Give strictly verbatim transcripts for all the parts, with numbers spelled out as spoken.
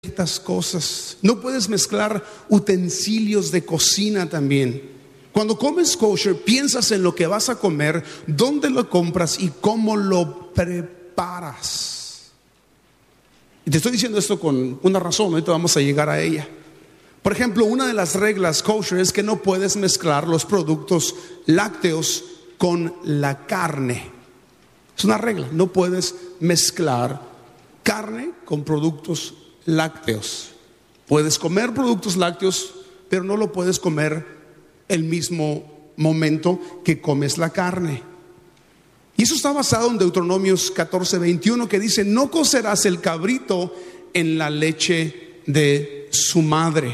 ciertas cosas. No puedes mezclar utensilios de cocina también. Cuando comes kosher, piensas en lo que vas a comer, dónde lo compras y cómo lo preparas. Y te estoy diciendo esto con una razón, ahorita vamos a llegar a ella. Por ejemplo, una de las reglas kosher es que no puedes mezclar los productos lácteos con la carne. Es una regla, no puedes mezclar carne con productos lácteos. Puedes comer productos lácteos, pero no lo puedes comer el mismo momento que comes la carne. Y eso está basado en Deuteronomios catorce veintiuno, que dice: no cocerás el cabrito en la leche de su madre.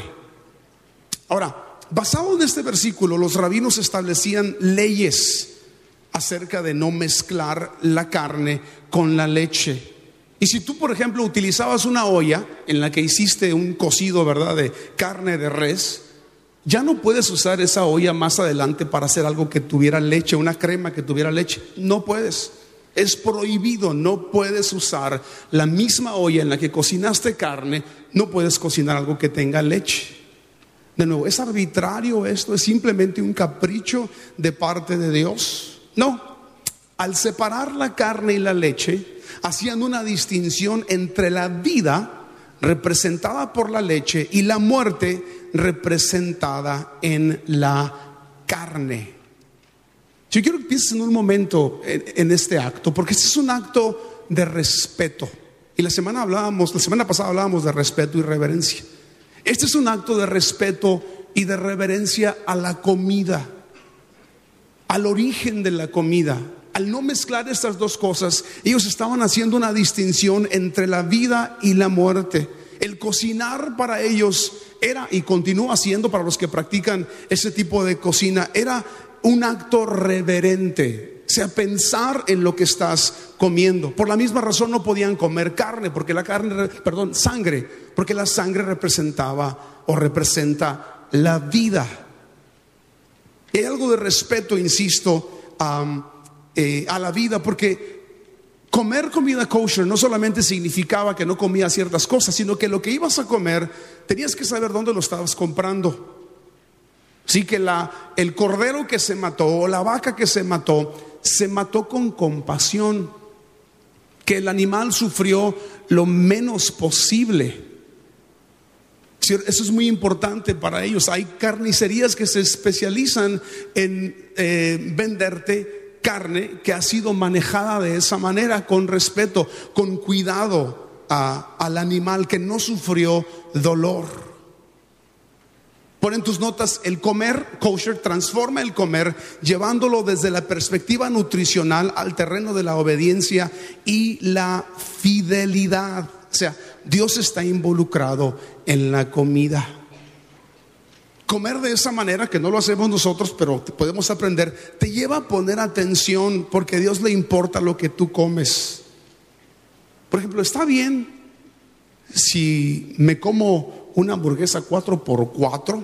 Ahora, basado en este versículo, los rabinos establecían leyes acerca de no mezclar la carne con la leche. Y si tú, por ejemplo, utilizabas una olla en la que hiciste un cocido, ¿verdad?, de carne de res, ya no puedes usar esa olla más adelante para hacer algo que tuviera leche, una crema que tuviera leche. No puedes, es prohibido. No puedes usar la misma olla en la que cocinaste carne, no puedes cocinar algo que tenga leche. De nuevo, ¿es arbitrario esto? ¿Es simplemente un capricho de parte de Dios? No. Al separar la carne y la leche, hacían una distinción entre la vida representada por la leche y la muerte representada en la carne. Yo quiero que pienses en un momento en, en este acto, porque este es un acto de respeto. Y la semana hablábamos, la semana pasada hablábamos de respeto y reverencia. Este es un acto de respeto y de reverencia a la comida, al origen de la comida. Al no mezclar estas dos cosas, ellos estaban haciendo una distinción entre la vida y la muerte. El cocinar para ellos era, y continúa siendo para los que practican ese tipo de cocina, era un acto reverente. O sea, pensar en lo que estás comiendo. Por la misma razón no podían comer carne, porque la carne, perdón, sangre, porque la sangre representaba o representa la vida. Hay algo de respeto, insisto, um, eh, a la vida, porque comer comida kosher no solamente significaba que no comías ciertas cosas, sino que lo que ibas a comer tenías que saber dónde lo estabas comprando. Así que la, el cordero que se mató o la vaca que se mató, se mató con compasión, que el animal sufrió lo menos posible. Eso es muy importante para ellos. Hay carnicerías que se especializan en eh, venderte carne que ha sido manejada de esa manera, con respeto, con cuidado a, al animal, que no sufrió dolor. Pon en tus notas: el comer kosher transforma el comer, llevándolo desde la perspectiva nutricional al terreno de la obediencia y la fidelidad. O sea, Dios está involucrado en la comida. Comer de esa manera, que no lo hacemos nosotros, pero podemos aprender, te lleva a poner atención, porque a Dios le importa lo que tú comes. Por ejemplo, ¿está bien si me como una hamburguesa cuatro por cuatro?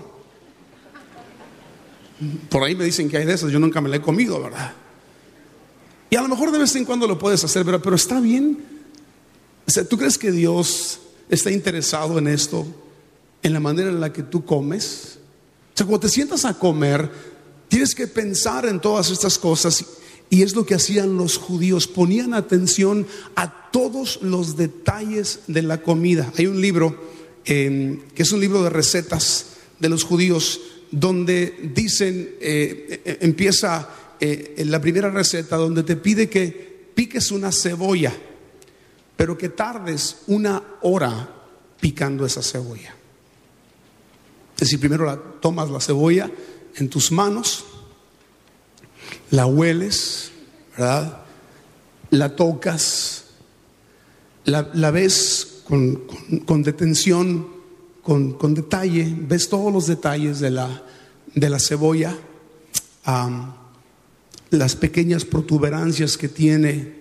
Por ahí me dicen que hay de esas, yo nunca me la he comido, ¿verdad? Y a lo mejor de vez en cuando lo puedes hacer, ¿verdad? Pero ¿está bien? O sea, ¿tú crees que Dios está interesado en esto, en la manera en la que tú comes? O sea, cuando te sientas a comer, tienes que pensar en todas estas cosas. Y es lo que hacían los judíos, ponían atención a todos los detalles de la comida. Hay un libro eh, que es un libro de recetas de los judíos, donde dicen, eh, empieza eh, en la primera receta, donde te pide que piques una cebolla, pero que tardes una hora picando esa cebolla. Es decir, primero la, tomas la cebolla en tus manos, la hueles, ¿verdad? La tocas, la, la ves con, con, con detención, con, con detalle, ves todos los detalles de la, de la cebolla, um, las pequeñas protuberancias que tiene,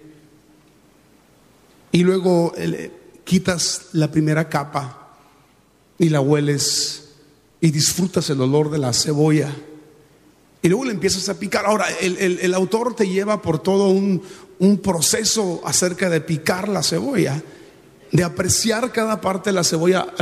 y luego eh, quitas la primera capa y la hueles y disfrutas el olor de la cebolla, y luego le empiezas a picar. Ahora el, el, el autor te lleva por todo un, un proceso acerca de picar la cebolla. de apreciar cada parte de la cebolla.